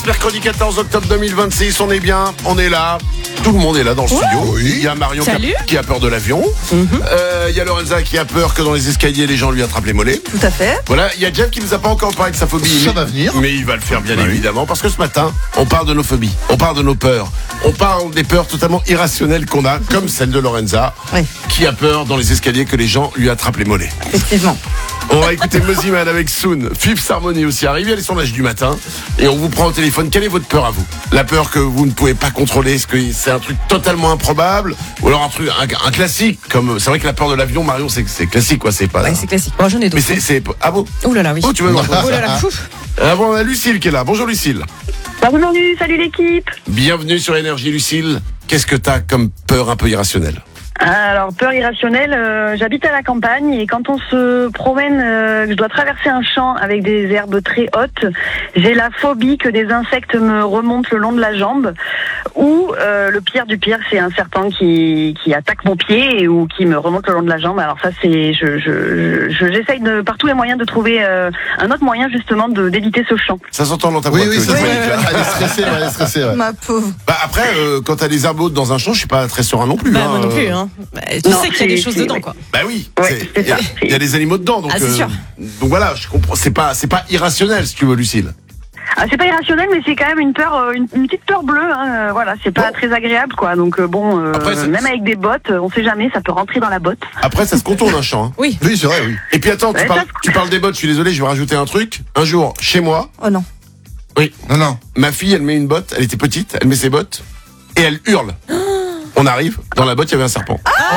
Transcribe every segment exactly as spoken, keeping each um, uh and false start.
Mercredi quatorze octobre deux mille vingt-six, on est bien, on est là. Tout le monde est là dans le studio. Oui. Il y a Marion qui a, qui a peur de l'avion. Mm-hmm. euh, il y a Lorenza qui a peur que dans les escaliers, les gens lui attrapent les mollets. Tout à fait. Voilà, il y a Jeff qui nous a pas encore parlé de sa phobie. Ça mais, va venir. Mais il va le faire bien oui. évidemment. Parce que ce matin, on parle de nos phobies. On parle de nos peurs. On parle des peurs totalement irrationnelles qu'on a, comme celle de Lorenza, oui. qui a peur dans les escaliers que les gens lui attrapent les mollets. Effectivement. On va écouter Moziman avec Soon. Fifth Harmony aussi arrive. Il y a les sondages du matin. Et on vous prend au téléphone. Quelle est votre peur à vous? La peur que vous ne pouvez pas contrôler. Est-ce que c'est un truc totalement improbable? Ou alors un truc, un, un classique comme, c'est vrai que la peur de l'avion, Marion, c'est, c'est classique, quoi. C'est pas. Ouais, c'est classique. Moi, j'en ai d'autres. Mais c'est, c'est, ah bon? Oh là là, oui. Oh, tu veux voir? Oh là là, fouf. Ah bon, on a Lucille qui est là. Bonjour Lucille. Bienvenue, salut l'équipe. Bienvenue sur Énergie Lucille. Qu'est-ce que t'as comme peur un peu irrationnelle? Alors, peur irrationnelle, euh, j'habite à la campagne et quand on se promène, euh, je dois traverser un champ avec des herbes très hautes, j'ai la phobie que des insectes me remontent le long de la jambe ou euh, le pire du pire, c'est un serpent qui, qui attaque mon pied et, ou qui me remonte le long de la jambe. Alors ça, c'est, je, je, je, j'essaye de, par tous les moyens de trouver euh, un autre moyen justement de, d'éviter ce champ. Ça s'entend dans ta oui, voix. Oui, que ça c'est oui, panique, là. Elle est stressée, elle est stressée. Ouais. Ma pauvre. Bah après, euh, quand t'as des herbes hautes dans un champ, je suis pas très serein non plus. Bah, hein, moi non plus, hein. Bah, tu Non, sais qu'il y a des c'est- choses c'est- dedans, ouais. quoi. Bah oui, Ouais, il y, a- c'est y a des animaux dedans, donc Ah, c'est sûr. donc voilà, je comprends. C'est pas, c'est pas irrationnel, si tu veux, Lucille. Ah, c'est pas irrationnel, mais c'est quand même une peur, euh, une, une petite peur bleue. Hein, euh, voilà, c'est pas Bon. très agréable, quoi. Donc euh, bon, euh, Après, c'est- même avec des bottes, euh, on sait jamais, ça peut rentrer dans la botte. Après, ça se contourne un champ. Hein. Oui. Oui, c'est vrai, oui. Et puis attends, tu Ouais, parles, ça- tu parles des bottes. Je suis désolé, je vais rajouter un truc. Un jour, chez moi, Oh non. oui, Non, non. ma fille, elle met une botte. Elle était petite, elle met ses bottes et elle hurle. On arrive, dans la botte, il y avait un serpent.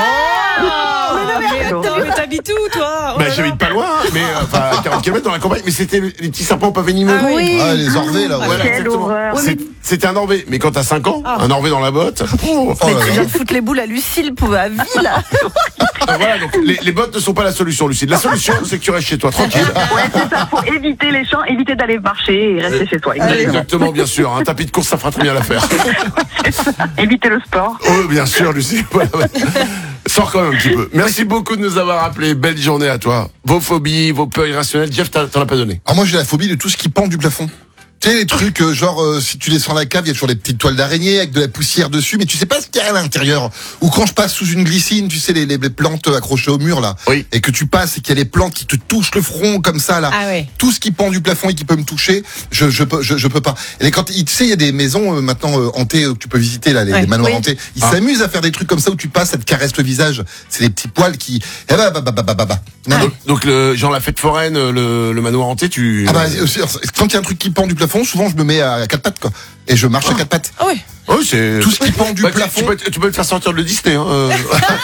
mais attends, mais t'habites où, toi? Oh Bah, là là. j'habite pas loin, hein, mais euh, enfin à quarante kilomètres dans la campagne. Mais c'était le- les petits serpents pas venimeux. Ah oui. Ah, les orvées, là. Voilà, Quelle exactement. horreur. C'est- C'était un Norvé, mais quand t'as cinq ans, Ah. un Norvé dans la botte. Oh, Oh là Tu là. viens de foutre les boules à Lucille pour la vie, là. donc voilà, donc les, les bottes ne sont pas la solution, Lucille. La solution, c'est que tu restes chez toi tranquille. Ouais, c'est ça. Faut éviter les champs, éviter d'aller marcher et rester chez toi. Exactement. Exactement, bien sûr. Un tapis de course, ça fera très bien l'affaire. Éviter le sport. Oh, bien sûr, Lucille. Voilà, ouais. Sors quand même un petit peu. Merci beaucoup de nous avoir appelés. Belle journée à toi. Vos phobies, vos peurs irrationnelles. Jeff, t'en t'en as pas donné. Alors moi, j'ai la phobie de tout ce qui pend du plafond. Tu sais, les trucs, euh, genre, euh, si tu descends la cave, il y a toujours des petites toiles d'araignée avec de la poussière dessus, mais tu sais pas ce qu'il y a à l'intérieur. Ou quand je passe sous une glycine, tu sais, les, les, les plantes accrochées au mur, là. Oui. Et que tu passes et qu'il y a les plantes qui te touchent le front, comme ça, là. Ah ouais. Tout ce qui pend du plafond et qui peut me toucher, je, je peux, je, je peux pas. Et quand, tu sais, il y a des maisons, euh, maintenant, euh, hantées, euh, que tu peux visiter, là, les, Ouais. les manoirs Oui. hantés. Ils Ah. s'amusent à faire des trucs comme ça où tu passes, ça te caresse le visage. C'est des petits poils qui, eh bah, bah, bah, bah, bah, bah, bah. Non, non. Donc, donc le, genre la fête foraine, le, le manoir hanté, tu... Ah bah, aussi, quand il y a un truc qui pend du plafond, souvent je me mets à quatre pattes, quoi. Et je marche à quatre pattes. Ah oui. Oh, c'est... Tout ce qui pend du Bah, tu- plafond. tu, peux, tu peux te faire sortir de Disney. Hein. euh.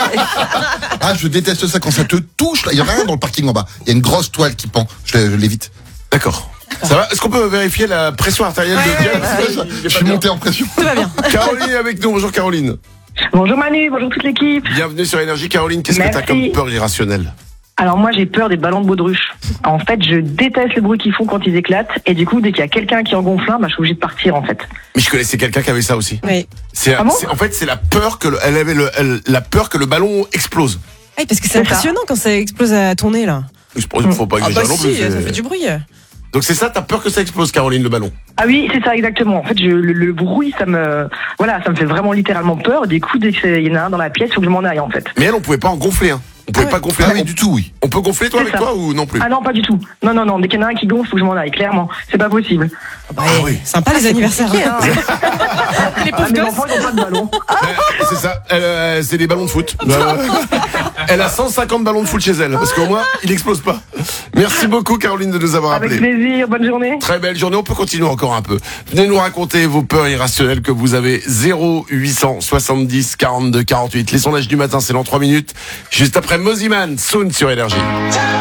Ah, je déteste ça quand ça te touche. Là, il y a rien dans le parking en bas. Il y a une grosse toile qui pend. Je l'ai- je l'évite. D'accord. Ça va? Est-ce qu'on peut vérifier la pression artérielle de Jeff? Je Il est suis pas bien. monté en pression. Tout va bien. Caroline est avec nous. Bonjour Caroline. Bonjour Manu, bonjour toute l'équipe. Bienvenue sur Énergie. Caroline, qu'est-ce que Merci. t'as comme peur irrationnelle? Alors moi j'ai peur des ballons de baudruche. En fait je déteste le bruit qu'ils font quand ils éclatent et du coup dès qu'il y a quelqu'un qui en gonfle un, bah, je suis obligée de partir en fait. Mais je connaissais quelqu'un qui avait ça aussi. Oui. C'est, Ah bon c'est- en fait, c'est la peur que le, elle avait le, elle- la peur que le ballon explose. Ah, parce que c'est C'est ça. impressionnant quand ça explose à ton nez, là. Je pense qu'il faut pas Ah exagérer bah non plus. si, c'est- ça fait du bruit. Donc c'est ça, t'as peur que ça explose, Caroline, le ballon. Ah oui c'est ça exactement. En fait je, le, le bruit ça me voilà ça me fait vraiment littéralement peur. Du coup dès qu'il y en a un dans la pièce, il faut que je m'en aille en fait. Mais elle, on pouvait pas en gonfler. Hein. On pouvait Ah pas ouais. gonfler. Ah on, oui, du tout, oui. on peut gonfler toi C'est avec ça. toi ou non plus? Ah non pas du tout. Non non non dès qu'il y en a un qui gonfle, faut que je m'en aille clairement. C'est pas possible. Bah, Ah oui. Sympa les anniversaires. Hein. Les Ah, pauvres mes gosses. enfants ils ont pas de ballon. Euh, c'est ça. Elle, euh, c'est des ballons de foot. Euh, elle a cent cinquante ballons de foot chez elle parce qu'au moins il explose pas. Merci beaucoup, Caroline, de nous avoir Avec appelés. plaisir, bonne journée. Très belle journée, on peut continuer encore un peu. Venez nous raconter vos peurs irrationnelles que vous avez. Zéro huit cent soixante-dix quarante-deux quarante-huit. Les sondages du matin, c'est dans trois minutes. Juste après Moziman, Soon sur Énergie.